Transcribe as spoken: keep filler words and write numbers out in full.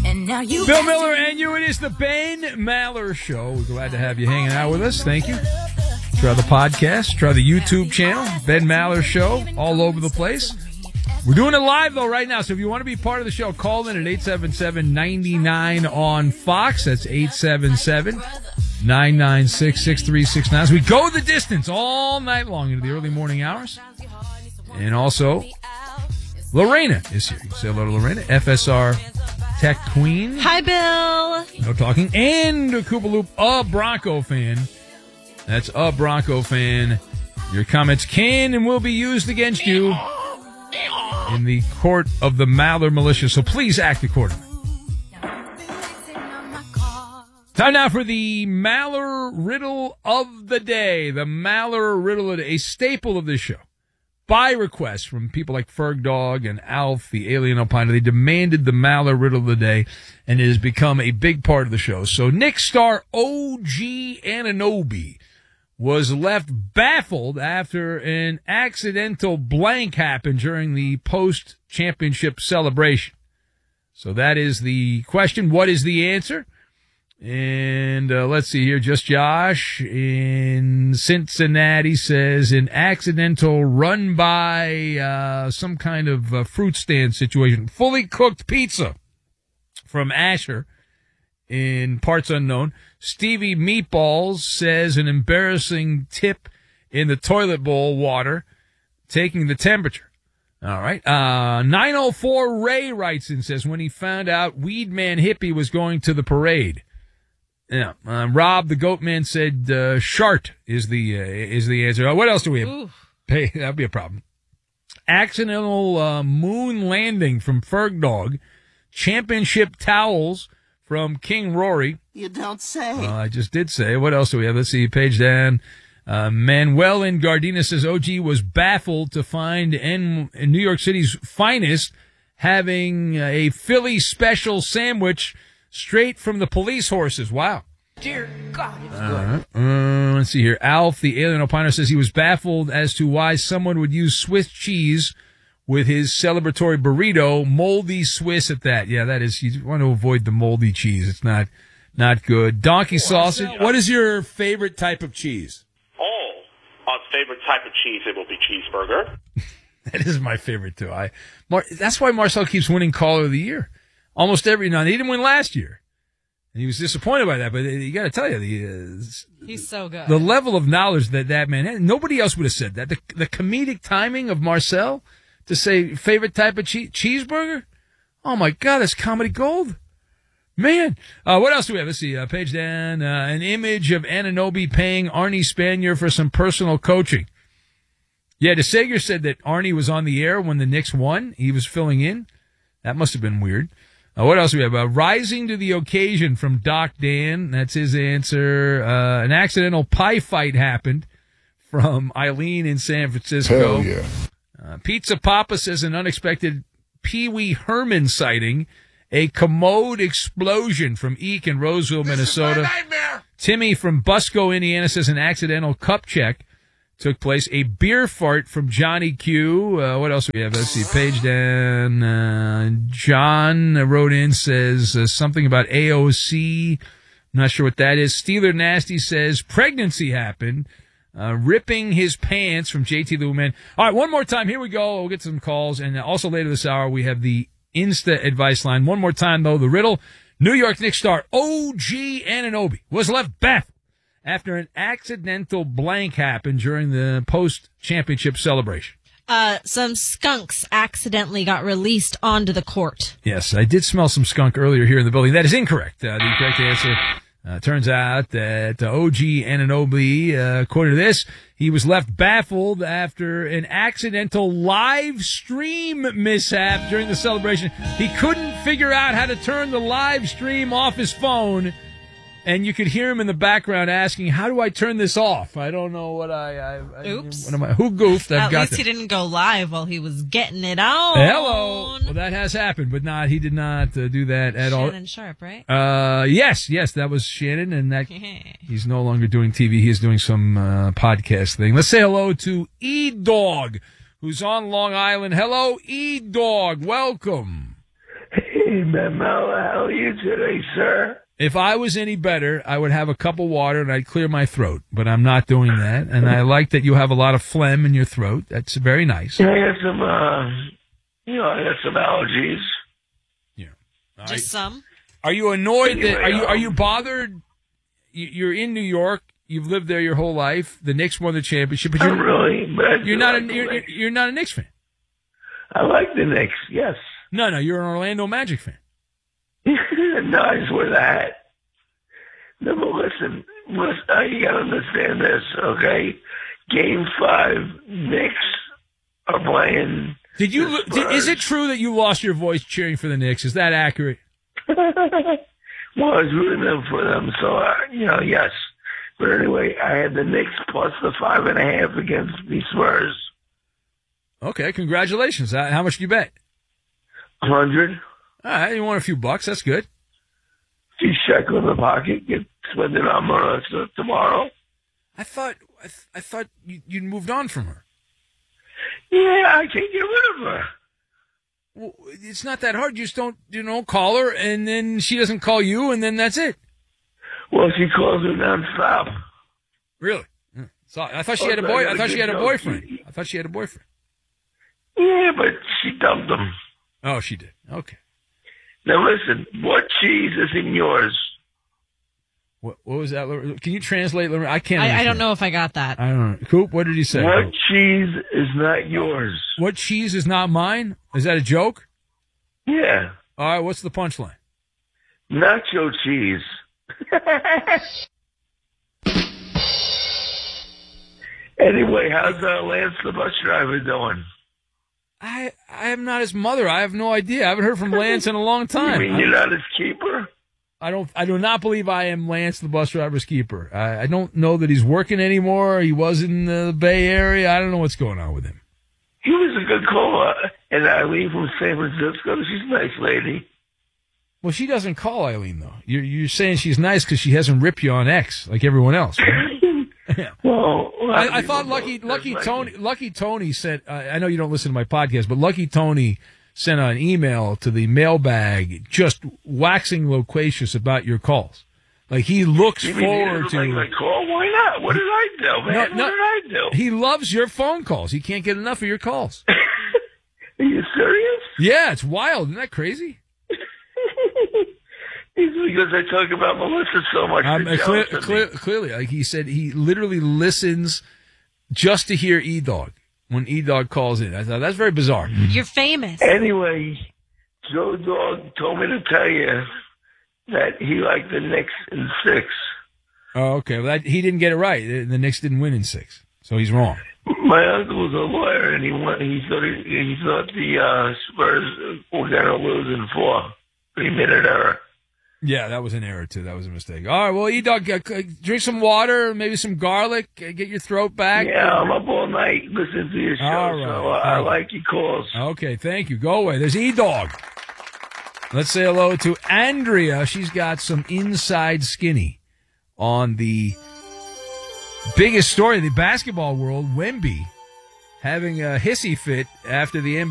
And now you Bill Miller and you. It is the Ben Maller Show. We're glad to have you hanging out with us. Thank you. Try the podcast. Try the YouTube channel. Ben Maller Show. All over the place. We're doing it live, though, right now. So if you want to be part of the show, call in at eight seven seven, nine nine on Fox. That's eight seven seven, nine nine six, six three six nine. So we go the distance all night long into the early morning hours. And also, Lorena is here. You can say hello to Lorena, F S R Tech Queen. Hi, Bill. No talking. And a Koopa Loop, a Bronco fan. That's a Bronco fan. Your comments can and will be used against you in the court of the Maller militia, so please act accordingly. Time now for the Maller Riddle of the Day. The Maller Riddle of the Day, a staple of this show. By request from people like Ferg Dog and Alf, the Alien Opiner, they demanded the Maller Riddle of the Day, and it has become a big part of the show. So Nick star O G Anunoby was left baffled after an accidental blank happened during the post-championship celebration. So that is the question. What is the answer? And uh, let's see here. Just Josh in Cincinnati says an accidental run by uh, some kind of uh, fruit stand situation. Fully cooked pizza from Asher in parts unknown. Stevie Meatballs says an embarrassing tip in the toilet bowl water, taking the temperature. All right. Uh, nine oh four Ray writes and says when he found out Weed Man Hippie was going to the parade. Yeah. Uh, Rob the Goat Man said uh, Shart is the uh, is the answer. Uh, what else do we have? Ooh. Hey, that'd be a problem. Accidental uh, moon landing from Ferg Dog. Championship towels from King Rory. You don't say. Uh, I just did say. What else do we have? Let's see. Page down. Uh, Manuel in Gardena says O G was baffled to find in, in New York City's finest having a Philly special sandwich straight from the police horses. Wow. Dear God, it's uh, good. Uh, let's see here. Alf, the Alien Opiner, says he was baffled as to why someone would use Swiss cheese with his celebratory burrito, moldy Swiss at that. Yeah, that is, you want to avoid the moldy cheese. It's not not good. Donkey sausage. What is your favorite type of cheese? Oh, our favorite type of cheese, it will be cheeseburger. That is my favorite, too. I Mar- That's why Marcel keeps winning Caller of the Year. Almost every now. He didn't win last year. And he was disappointed by that, but you got to tell you, the uh, he's so good. The level of knowledge that that man had, nobody else would have said that. The, the comedic timing of Marcel to say favorite type of cheese, cheeseburger. Oh my God, that's comedy gold, man. Uh, what else do we have? Let's see. Uh, page down, uh, an image of Anunoby paying Arnie Spanier for some personal coaching. Yeah, DeSager said that Arnie was on the air when the Knicks won. He was filling in. That must have been weird. Uh, what else do we have? Uh, rising to the occasion from Doc Dan. That's his answer. Uh, an accidental pie fight happened from Eileen in San Francisco. Hell yeah. Uh, Pizza Papa says an unexpected Pee Wee Herman sighting. A commode explosion from Eek in Roseville, This Minnesota. Is my nightmare. Timmy from Busco, Indiana says an accidental cup check took place. A beer fart from Johnny Q. Uh, what else do we have? Let's see. Page down. Uh, John wrote in, says uh, something about A O C. I'm not sure what that is. Steeler Nasty says pregnancy happened. Uh, ripping his pants from J T the Man. All right, one more time. Here we go. We'll get some calls. And also later this hour, we have the Insta advice line. One more time, though. The riddle. New York Knicks star O G Anunoby was left baffled after an accidental blank happened during the post-championship celebration. Uh, some skunks accidentally got released onto the court. Yes, I did smell some skunk earlier here in the building. That is incorrect. Uh, the correct answer uh, turns out that uh, O G Anunoby, uh, according to this, he was left baffled after an accidental live stream mishap during the celebration. He couldn't figure out how to turn the live stream off his phone. And you could hear him in the background asking, how do I turn this off? I don't know what I... I, I Oops. What am I, who goofed? I've At got least to. he didn't go live while he was getting it on. Hello. Well, that has happened, but not. He did not uh, do that at Shannon all. Shannon Sharp, right? Uh, yes, yes, that was Shannon, and that he's no longer doing T V. He is doing some uh, podcast thing. Let's say hello to E-Dog, who's on Long Island. Hello, E-Dog. Welcome. Hey, Hey, man, how are you today, sir? If I was any better, I would have a cup of water and I'd clear my throat, but I'm not doing that. And I like that you have a lot of phlegm in your throat. That's very nice. I got some, uh, you know, I got some allergies. Yeah. All Just right. some. Are you annoyed that, Anyway, are you, are um, you bothered? You- You're in New York. You've lived there your whole life. The Knicks won the championship, but Not you're, really, but I you're do not a, like the you're, Knicks. you're not a Knicks fan. I like the Knicks, yes. No, no, you're an Orlando Magic fan. No, I swear that. No, but listen, listen, uh, you gotta understand this, okay? Game five, Knicks are playing. Did you? the lo- Did, is Spurs. it true that you lost your voice cheering for the Knicks? Is that accurate? Well, I was rooting them for them, so, uh, you know, yes. But anyway, I had the Knicks plus the five and a half against the Spurs. Okay, congratulations. How how much did you bet? Hundred. All right, you won a few bucks. That's good. Few shekel in the pocket, get spend it on Marissa tomorrow. I thought I, th- I thought you, you'd moved on from her. Yeah, I can't get rid of her. Well, it's not that hard. You just don't you don't call her, and then she doesn't call you, and then that's it. Well, she calls me nonstop. Really? Hmm. So I thought she Oh, had a I boy. got I a thought she good had a joke. boyfriend. I thought she had a boyfriend. Yeah, but she dumped him. Oh, she did. Okay. Now listen, what cheese is in yours? What, what was that? Can you translate? I can't. I, I understand. don't know if I got that. I don't know. Coop, what did he say? What cheese is not yours? What cheese is not mine? Is that a joke? Yeah, All right. What's the punchline? nacho cheese. Anyway, how's uh, Lance the bus driver doing? I I am not his mother. I have no idea. I haven't heard from Lance in a long You time. mean you're not his keeper? I don't. I do not believe I am Lance, the bus driver's keeper. I, I don't know that he's working anymore. He was in the Bay Area. I don't know what's going on with him. He was a good caller. And Eileen from San Francisco, she's a nice lady. Well, she doesn't call Eileen though. You're you're saying she's nice because she hasn't ripped you on X like everyone else. Right? Yeah. Well, a lot of I, I people thought don't. Lucky That's Lucky my Tony thing. Lucky Tony sent. Uh, I know you don't listen to my podcast, but Lucky Tony sent an email to the mailbag, just waxing loquacious about your calls. Like he looks You mean forward you to. didn't like my call? Why not? What did I do, man? No, what no. did I do? He loves your phone calls. He can't get enough of your calls. Are you serious? Yeah, it's wild. Isn't that crazy? It's because I talk about Melissa so much. Um, They're uh, clear, jealous of clear, me. clearly, like he said, he literally listens just to hear E Dog when E Dog calls in. I thought that's very bizarre. You're famous. Anyway, Joe Dog told me to tell you that he liked the Knicks in six. Oh, okay. Well, that, he didn't get it right. The the Knicks didn't win in six, so he's wrong. My uncle was a lawyer, and he went, he thought he, he thought the uh, Spurs were going to lose in four. But he made an error. Yeah, that was an error too. That was a mistake. All right. Well, E Dog, uh, drink some water, maybe some garlic, uh, get your throat back. Yeah, I'm up all night listening to your show, All right, so uh, all I right. like your calls. Okay, thank you. Go away. There's E Dog. Let's say hello to Andrea. She's got some inside skinny on the biggest story in the basketball world, Wemby having a hissy fit after the N B A